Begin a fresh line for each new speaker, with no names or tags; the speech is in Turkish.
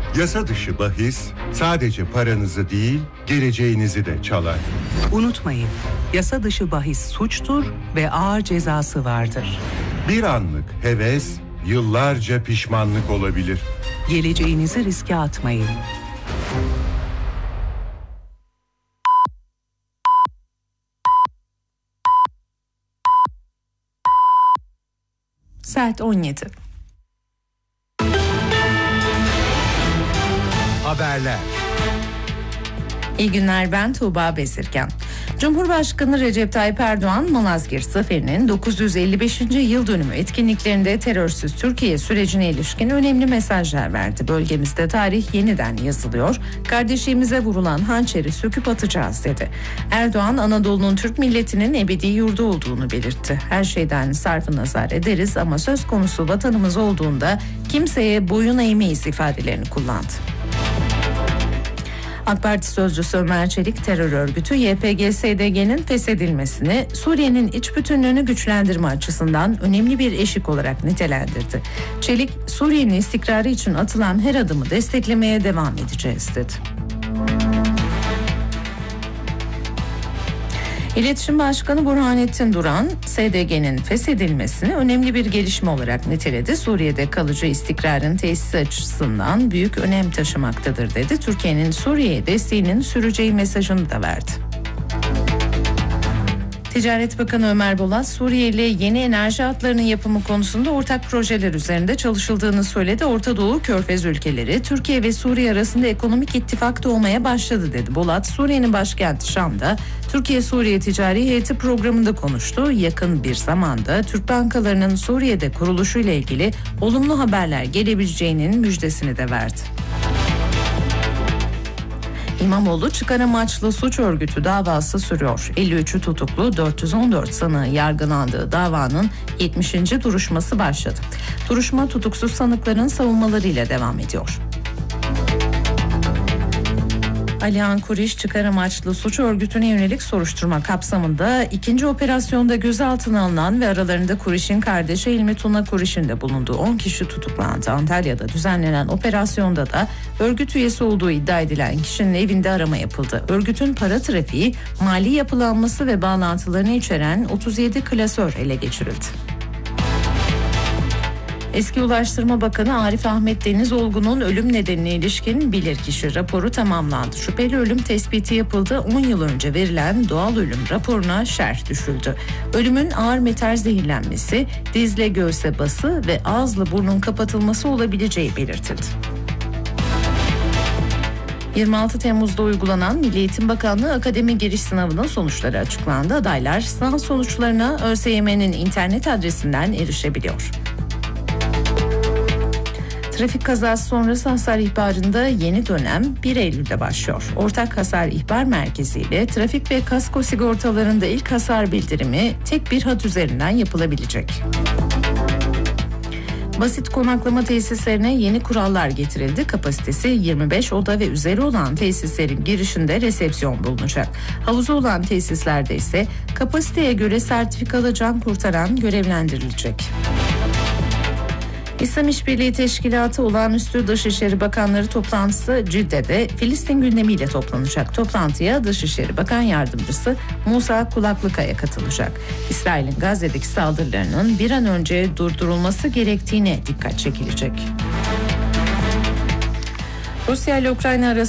Yasa dışı bahis sadece paranızı değil, geleceğinizi de çalar.
Unutmayın, yasa dışı bahis suçtur ve ağır cezası vardır.
Bir anlık heves, yıllarca pişmanlık olabilir.
Geleceğinizi riske atmayın.
Saat 17.
Haberler.
İyi günler, ben Tuğba Bezirgen. Cumhurbaşkanı Recep Tayyip Erdoğan, Malazgirt Zaferi'nin 955. yıl dönümü etkinliklerinde terörsüz Türkiye sürecine ilişkin önemli mesajlar verdi. Bölgemizde tarih yeniden yazılıyor, kardeşliğimize vurulan hançeri söküp atacağız dedi. Erdoğan, Anadolu'nun Türk milletinin ebedi yurdu olduğunu belirtti. Her şeyden sarfı nazar ederiz ama söz konusu vatanımız olduğunda kimseye boyun eğmeyiz ifadelerini kullandı. AK Parti sözcüsü Ömer Çelik, terör örgütü YPG-SDG'nin feshedilmesini Suriye'nin iç bütünlüğünü güçlendirme açısından önemli bir eşik olarak nitelendirdi. Çelik, Suriye'nin istikrarı için atılan her adımı desteklemeye devam edeceğiz dedi. İletişim Başkanı Burhanettin Duran, SDG'nin feshedilmesini önemli bir gelişme olarak niteledi. Suriye'de kalıcı istikrarın tesisi açısından büyük önem taşımaktadır dedi. Türkiye'nin Suriye'ye desteğinin süreceği mesajını da verdi. Ticaret Bakanı Ömer Bolat, Suriye ile yeni enerji hatlarının yapımı konusunda ortak projeler üzerinde çalışıldığını söyledi. Orta Doğu, Körfez ülkeleri, Türkiye ve Suriye arasında ekonomik ittifak doğmaya başladı dedi. Bolat, Suriye'nin başkenti Şam'da Türkiye-Suriye Ticari Heyeti programında konuştu. Yakın bir zamanda Türk bankalarının Suriye'de kuruluşuyla ilgili olumlu haberler gelebileceğinin müjdesini de verdi. İmamoğlu, çıkar amaçlı suç örgütü davası sürüyor. 53'ü tutuklu, 414 sanığı yargılandığı davanın 70. duruşması başladı. Duruşma tutuksuz sanıkların savunmalarıyla devam ediyor. Alihan Kuriş, çıkar amaçlı suç örgütüne yönelik soruşturma kapsamında ikinci operasyonda gözaltına alınan ve aralarında Kuriş'in kardeşi İlmi Tuna Kuriş'in de bulunduğu 10 kişi tutuklandı. Antalya'da düzenlenen operasyonda da örgüt üyesi olduğu iddia edilen kişinin evinde arama yapıldı. Örgütün para trafiği, mali yapılanması ve bağlantılarını içeren 37 klasör ele geçirildi. Eski Ulaştırma Bakanı Arif Ahmet Denizoğlu'nun ölüm nedenine ilişkin bilirkişi raporu tamamlandı. Şüpheli ölüm tespiti yapıldı. 10 yıl önce verilen doğal ölüm raporuna şerh düşüldü. Ölümün ağır metal zehirlenmesi, dizle göğse bası ve ağızla burnun kapatılması olabileceği belirtildi. 26 Temmuz'da uygulanan Milli Eğitim Bakanlığı Akademi Giriş Sınavı'nın sonuçları açıklandı. Adaylar sınav sonuçlarına ÖSYM'nin internet adresinden erişebiliyor. Trafik kazası sonrası hasar ihbarında yeni dönem 1 Eylül'de başlıyor. Ortak Hasar İhbar Merkezi ile trafik ve kasko sigortalarında ilk hasar bildirimi tek bir hat üzerinden yapılabilecek. Basit konaklama tesislerine yeni kurallar getirildi. Kapasitesi 25 oda ve üzeri olan tesislerin girişinde resepsiyon bulunacak. Havuzu olan tesislerde ise kapasiteye göre sertifikalı can kurtaran görevlendirilecek. İslam İşbirliği Teşkilatı Olağanüstü Dışişleri Bakanları toplantısı Cidde'de Filistin gündemiyle toplanacak. Toplantıya Dışişleri Bakan Yardımcısı Musa Kulaklıkaya katılacak. İsrail'in Gazze'deki saldırılarının bir an önce durdurulması gerektiğine dikkat çekilecek. Rusya ile Ukrayna arasında